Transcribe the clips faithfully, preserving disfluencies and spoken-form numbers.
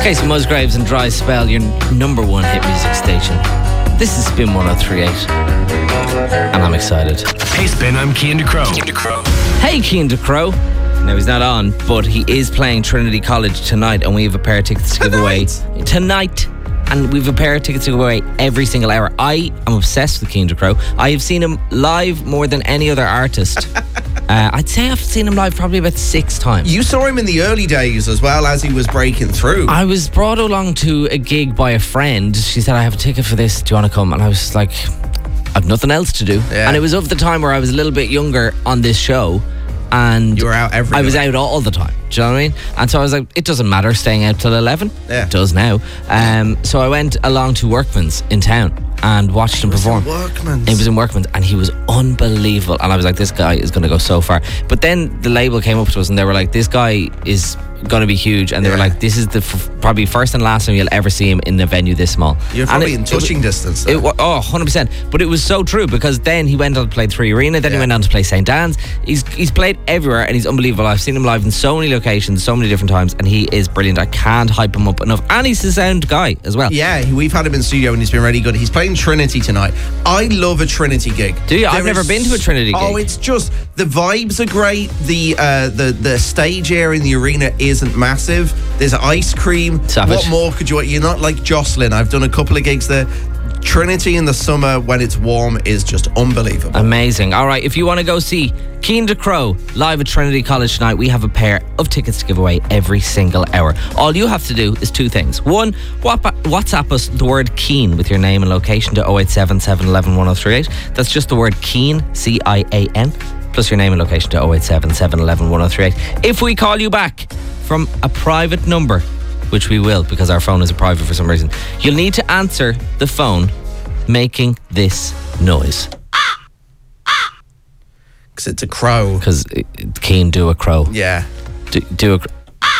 Casey Musgraves and Dry Spell, your number one hit music station. This is Spin one oh three point eight. And I'm excited. Hey Spin, I'm Cian DeCrow. Cian DeCrow. Hey Cian DeCrow. Now he's not on, but he is playing Trinity College tonight, and we have a pair of tickets to give away tonight. And we have a pair of tickets to give away every single hour. I am obsessed with Cian DeCrow. I have seen him live more than any other artist. Uh, I'd say I've seen him live probably about six times. You saw him in the early days as well, as he was breaking through. I was brought along to a gig by a friend. She said, I have a ticket for this. Do you want to come? And I was like, I've nothing else to do. Yeah. And it was of the time where I was a little bit younger on this show. And you were out every I night. was out all the time. Do you know what I mean? And so I was like, it doesn't matter staying out till eleven. Yeah. It does now. Um, so I went along to Workman's in town and watched him perform. Workman's. He was in Workman's and he was unbelievable. And I was like, this guy is going to go so far. But then the label came up to us and they were like, this guy is going to be huge. And they Yeah. were like, this is the f- probably first and last time you'll ever see him in a venue this small. You're And probably it- in touching it, distance. It, wa- oh, one hundred percent. But it was so true because then he went on to play Three Arena, then Yeah. he went on to play Saint Anne's. He's he's played everywhere and he's unbelievable. I've seen him live in so many locations, so many different times, and he is brilliant. I can't hype him up enough. And he's a sound guy as well. Yeah, we've had him in studio and he's been really good. He's playing Trinity tonight. I love a Trinity gig. Do you? I've There never is- been to a Trinity gig. Oh, it's just, the vibes are great. The uh, the the stage area in the arena isn't massive. There's ice cream. Savage. What more could you want? You're not like Jocelyn. I've done a couple of gigs there. Trinity in the summer when it's warm is just unbelievable. Amazing. All right, if you want to go see Cian DeCrow live at Trinity College tonight, we have a pair of tickets to give away every single hour. All you have to do is two things. One, WhatsApp us the word Cian with your name and location to oh eight seven, seven one one, one oh three eight. That's just the word Cian, C I A N, plus your name and location to oh eight seven, seven one one, one oh three eight. If we call you back from a private number, which we will because our phone is a private for some reason, you'll need to answer the phone making this noise. Because it's a crow. Because Cian do a crow. Yeah. Do, do a crow.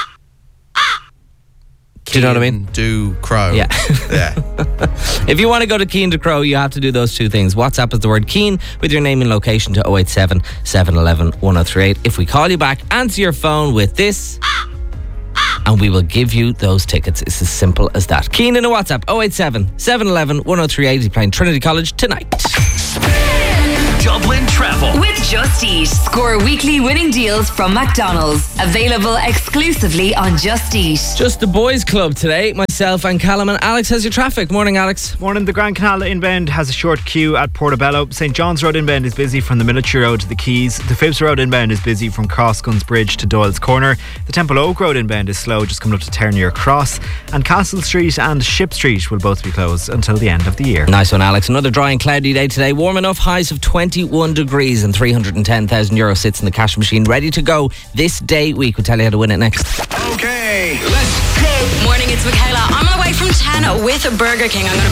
Do you know what I mean? Do crow. Yeah. Yeah. If you want to go to Cian DeCrow, you have to do those two things. WhatsApp is the word Cian with your name and location to oh eight seven, seven one one, one oh three eight. If we call you back, answer your phone with this and we will give you those tickets. It's as simple as that. Cian in a WhatsApp, oh eight seven, seven one one, one oh three eight. He's playing Trinity College tonight. Dublin Travel. With Just Eat. Score weekly winning deals from McDonald's. Available exclusively on Just Eat. Just the boys club today. Myself and Callum and Alex. How's your traffic? Morning, Alex. Morning. The Grand Canal inbound has a short queue at Portobello. Saint John's Road inbound is busy from the Military Road to the Quays. The Phipps Road inbound is busy from Crossguns Bridge to Doyle's Corner. The Temple Oak Road inbound is slow, just coming up to Ternier Cross. And Castle Street and Ship Street will both be closed until the end of the year. Nice one, Alex. Another dry and cloudy day today. Warm enough, highs of twenty-one degrees and three hundred ten thousand euro sits in the cash machine. Ready to go this day week. We'll tell you how to win it next. Okay, let's go. Morning, it's Michaela. On my way from ten with Burger King. I'm going to